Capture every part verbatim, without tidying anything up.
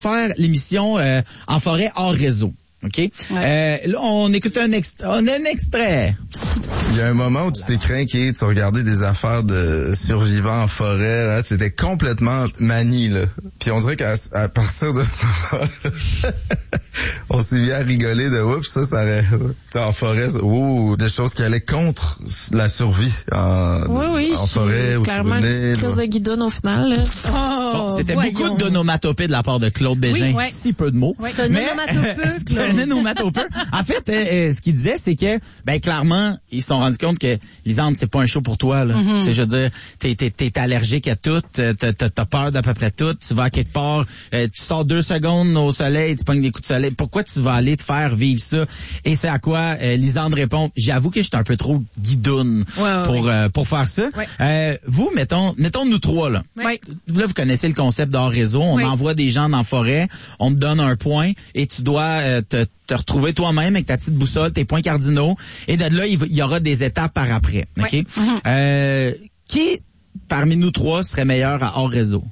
faire l'émission euh, en forêt hors réseau. OK? Ouais. Euh, là, on écoute un, ext- on a un extrait. Il y a un moment où tu t'es craqué, tu regardais des affaires de survivants en forêt, là, c'était complètement manie, là. Puis on dirait qu'à à partir de ce moment-là, on s'est mis à rigoler de oups, ça, ça aurait, en forêt, ouh, des choses qui allaient contre la survie en, oui, oui, en forêt ou clairement sur une île. Clairement, crise de guidonne au final. Là. Oh, bon, c'était voyons. beaucoup d'onomatopées de la part de Claude Bégin, oui, ouais. si peu de mots. Oui, c'est un onomatopeux, Claude. Un onomatopeux. En fait, euh, ce qu'il disait, c'est que, ben clairement, ils se sont rendus compte que Lisande, c'est pas un show pour toi. Là. Mm-hmm. C'est, je veux dire, t'es, t'es, t'es allergique à tout, t'as, t'as peur d'à peu près tout. Tu vas à quelque part, euh, tu sors deux secondes au soleil, tu pognes des coups de soleil. Pourquoi tu vas aller te faire vivre ça? Et c'est à quoi euh, Lisande répond, j'avoue que j'étais un peu trop guidoune ouais, ouais, pour ouais. Euh, pour faire ça. Ouais. Euh, vous, mettons, mettons nous trois là. Ouais. Là, vous connaissez le concept d'hors réseau. On ouais. envoie des gens dans la forêt, on te donne un point et tu dois euh, te te retrouver toi-même avec ta petite boussole, tes points cardinaux, et de là, il y aura des étapes par après. OK? Ouais. Mm-hmm. Euh, qui, parmi nous trois, serait meilleur à hors réseau?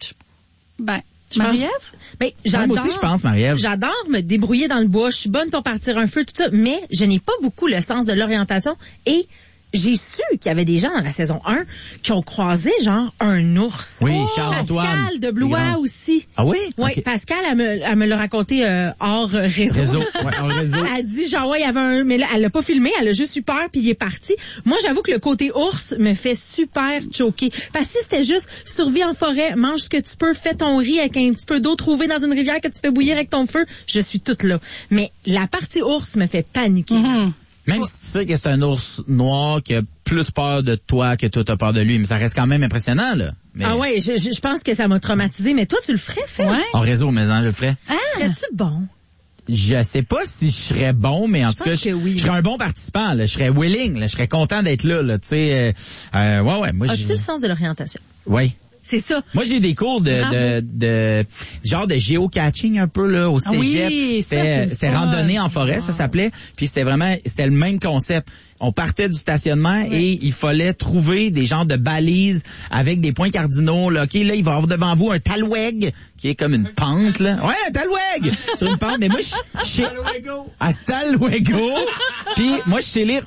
Ben, Marie-Ève? Ben, j'adore, moi aussi, je pense, Marie-Ève. J'adore me débrouiller dans le bois. Je suis bonne pour partir un feu, tout ça, mais je n'ai pas beaucoup le sens de l'orientation et j'ai su qu'il y avait des gens dans la saison un qui ont croisé, genre, un ours. Oui, oh, Charles-Antoine. Pascal de Blois aussi. Ah oui? Oui, okay. Pascal, elle me, elle me l'a raconté euh, hors réseau. Réseau, ouais, hors réseau. Elle a dit, genre, ouais, il y avait un... Mais là, elle l'a pas filmé, elle a juste eu peur, puis il est parti. Moi, j'avoue que le côté ours me fait super choquer. Parce que si c'était juste survie en forêt, mange ce que tu peux, fais ton riz avec un petit peu d'eau trouvée dans une rivière que tu fais bouillir avec ton feu, je suis toute là. Mais la partie ours me fait paniquer. Mm-hmm. Même si tu sais que c'est un ours noir qui a plus peur de toi que toi t'as peur de lui, mais ça reste quand même impressionnant, là. Mais... Ah ouais, je, je pense que ça m'a traumatisé, mais toi, tu le ferais, Phil? Ouais. En réseau, mais hein, je le ferais. Ah, serais-tu bon? Je sais pas si je serais bon, mais en je tout cas, je, oui. je serais un bon participant, là. Je serais willing, là. Je serais content d'être là, là. Tu sais, euh, euh, ouais, ouais. Moi, As-tu le sens de l'orientation? Oui. C'est ça. Moi, j'ai des cours de, de, de, genre de géocaching un peu, là, au cégep. Ah oui, c'était, c'était randonnée en forêt, wow. Ça s'appelait. Puis c'était vraiment, c'était le même concept. On partait du stationnement oui. Et il fallait trouver des genres de balises avec des points cardinaux, là. OK, là, il va y avoir devant vous un talweg, qui est comme une pente, là. Ouais, un talweg! Sur une pente. Mais moi, je sais. À Stalwego. Puis moi, je sais lire.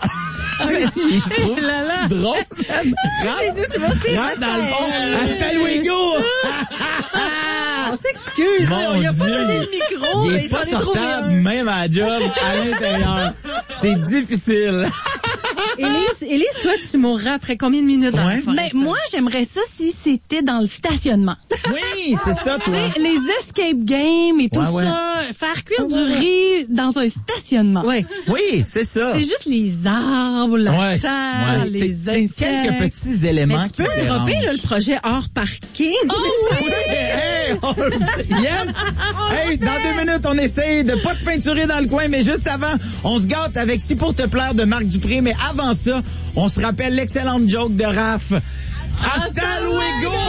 Il se trouve si drôle, man. Rentre dans le fond. Stalwego! On s'excuse, on lui a pas donné le micro. Il est pas sortable, même à la job, à l'intérieur. C'est difficile. Élise, Élise, toi, tu mourras après combien de minutes dans ouais. la forêt? Mais moi, j'aimerais ça si c'était dans le stationnement. Oui, c'est ça, toi. T'sais, les escape games et tout ouais, ouais. ça, faire cuire du riz dans un stationnement. Ouais. Oui, c'est ça. C'est juste les arbres, la ouais. terre, ouais. les c'est, insectes. c'est quelques petits éléments. Mais tu peux le dropper, là, le projet hors parking. Oh oui! Hey, oh, yes! Hey, dans deux minutes, on essaye de pas se peinturer dans le coin, mais juste avant, on se gâte avec Si pour te plaire de Marc Dupré, mais avant ça, on se rappelle l'excellente joke de Raph. Hasta luego!